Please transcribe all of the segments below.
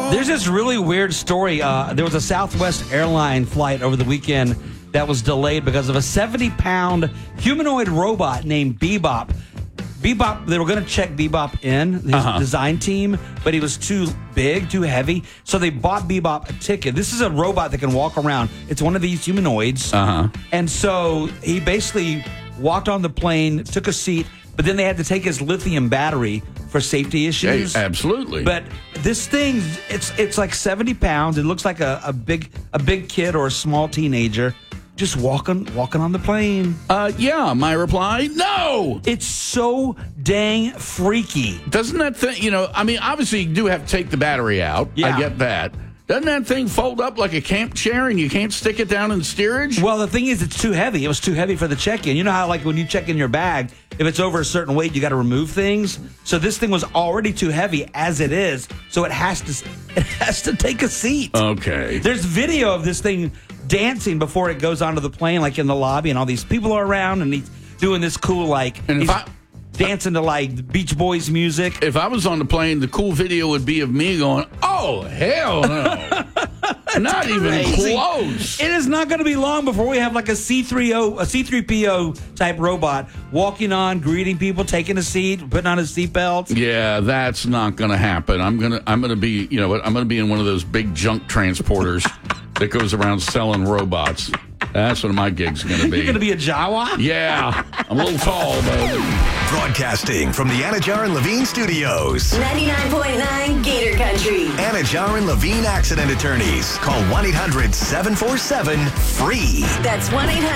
There's this really weird story. There was a Southwest airline flight over the weekend that was delayed because of a 70-pound humanoid robot named Bebop. Bebop, they were going to check Bebop in, his design team, but he was too big, too heavy. So they bought Bebop a ticket. This is a robot that can walk around. It's one of these humanoids. And so he basically walked on the plane, took a seat, but then they had to take his lithium battery for safety issues. Hey, absolutely. But this thing, it's like 70 pounds. It looks like a big kid or a small teenager just walking on the plane. Yeah, my reply, no. It's so dang freaky. Doesn't that thing, obviously you do have to take the battery out. Yeah. I get that. Doesn't that thing fold up like a camp chair and you can't stick it down in the steerage? Well, the thing is, it's too heavy. It was too heavy for the check-in. You know how, like, when you check in your bag, if it's over a certain weight, you got to remove things? So this thing was already too heavy as it is, so it has to take a seat. Okay. There's video of this thing dancing before it goes onto the plane, like in the lobby, and all these people are around, and he's doing this cool, like... And if dancing to like Beach Boys music. If I was on the plane, the cool video would be of me going, "Oh, hell no." Not even close. It is not going to be long before we have like a C-3PO type robot walking on, greeting people, taking a seat, putting on his seatbelt. Yeah, that's not going to happen. I'm gonna be, I'm going to be in one of those big junk transporters that goes around selling robots. That's what my gig's going to be. You're going to be a Jawa? Yeah. I'm a little tall, baby. Broadcasting from the Anajar and Levine Studios. 99.9 Gator Country. Anajar and Levine Accident Attorneys. Call 1-800-747-FREE. That's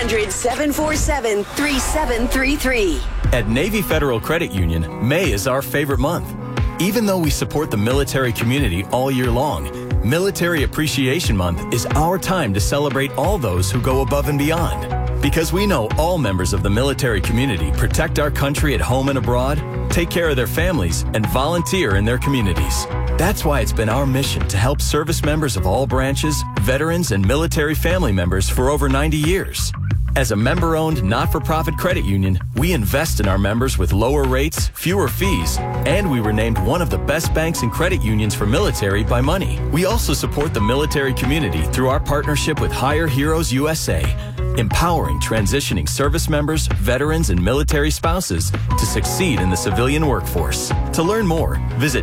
1-800-747-3733. At Navy Federal Credit Union, May is our favorite month. Even though we support the military community all year long, Military Appreciation Month is our time to celebrate all those who go above and beyond. Because we know all members of the military community protect our country at home and abroad, take care of their families, and volunteer in their communities. That's why it's been our mission to help service members of all branches, veterans, and military family members for over 90 years. As a member-owned, not-for-profit credit union, we invest in our members with lower rates, fewer fees, and we were named one of the best banks and credit unions for military by Money. We also support the military community through our partnership with Hire Heroes USA, empowering transitioning service members, veterans, and military spouses to succeed in the civilian workforce. To learn more, visit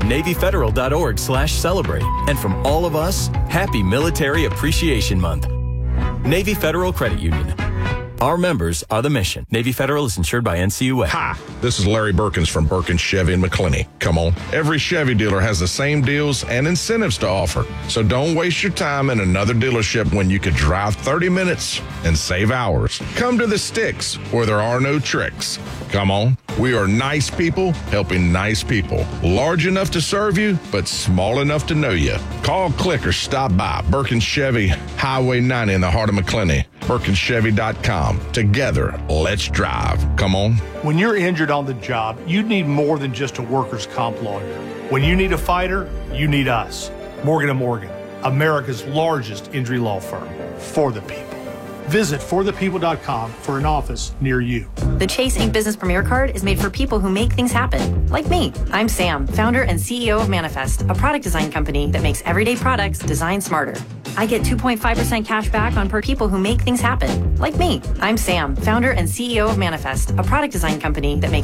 NavyFederal.org/celebrate. And from all of us, happy Military Appreciation Month. Navy Federal Credit Union. Our members are the mission. Navy Federal is insured by NCUA. Hi, this is Larry Birkins from Birkins Chevy in McClenny. Come on. Every Chevy dealer has the same deals and incentives to offer. So don't waste your time in another dealership when you could drive 30 minutes and save hours. Come to the Sticks where there are no tricks. Come on. We are nice people helping nice people. Large enough to serve you, but small enough to know you. Call, click, or stop by Birkins Chevy, Highway 90 in the heart of McClenny. BirkinsChevy.com. Together, let's drive. Come on. When you're injured on the job, you need more than just a workers' comp lawyer. When you need a fighter, you need us. Morgan & Morgan, America's largest injury law firm. For the people. Visit forthepeople.com for an office near you. The Chase Ink Business Premier Card is made for people who make things happen, like me. I'm Sam, founder and CEO of Manifest, a product design company that makes everyday products designed smarter. I get 2.5% cash back on per people who make things happen, like me. I'm Sam, founder and CEO of Manifest, a product design company that makes